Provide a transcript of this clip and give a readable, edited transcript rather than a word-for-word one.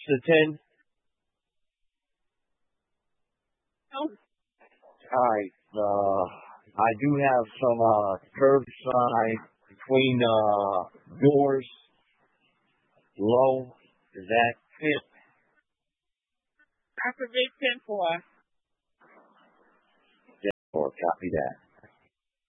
the 10. Oh, All right. I do have some curbside between doors low. Is that fit? I forget 10 for. Or copy that.